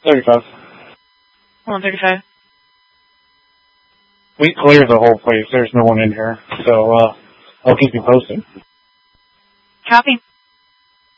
35. 135. We cleared the whole place. There's no one in here. So, I'll keep you posted. Copy.